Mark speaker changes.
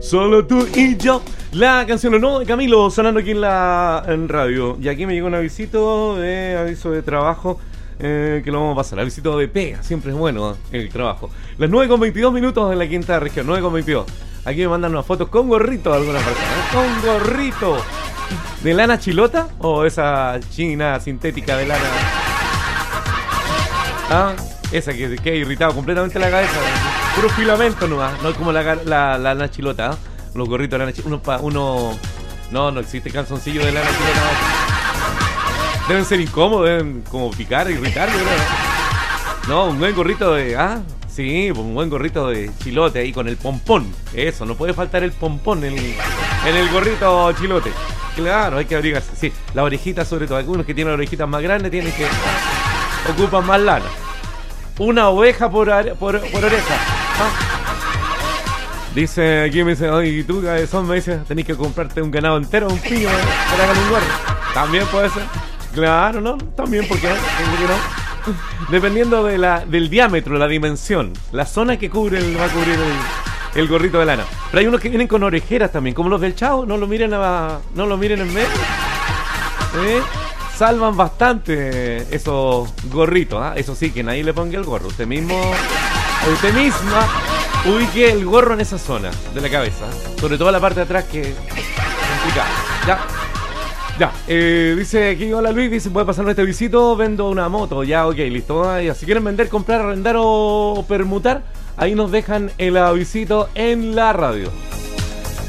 Speaker 1: Solo tú y yo. La canción No de Camilo sonando aquí en radio. Y aquí me llegó un aviso de trabajo que lo vamos a pasar. Avisito de pega, siempre es bueno el trabajo. Las 9:22 minutos en la quinta región, 9:22. Aquí me mandan unas fotos con gorrito de algunas personas. Con gorrito. ¿De lana chilota o esa china sintética de lana? ¿Ah? Esa que ha irritado completamente la cabeza. Puro filamento nomás. No es como la lana chilota. Los gorritos de lana chilota. No existe calzoncillo de lana chilota. Deben ser incómodos, deben como picar, irritar, yo creo. No, un buen gorrito de... sí, un buen gorrito de chilote ahí con el pompón. Eso, no puede faltar el pompón en el gorrito chilote. Claro, hay que abrigarse. Sí, la orejita sobre todo. Algunos que tienen orejitas más grandes tienen que... ocupan más lana. Una oveja por oreja. Dice, aquí me dice, oye, tú, cabezón, me dice, tenés que comprarte un ganado entero, un piño, para hagan un gorro. También puede ser. Claro, ¿no? También, ¿por qué no? Dependiendo del diámetro, la dimensión, la zona que va a cubrir el gorrito de lana. Pero hay unos que vienen con orejeras también, como los del Chavo, no lo miren en medio. Salvan bastante esos gorritos, Eso sí, que nadie le ponga el gorro. Usted misma ubique el gorro en esa zona de la cabeza, sobre todo la parte de atrás, que es complicada. Ya, dice aquí, hola Luis, dice, puede pasarme este visito, vendo una moto, ya, ok, listo. Ya, si quieren vender, comprar, arrendar o permutar, ahí nos dejan el avisito en la radio.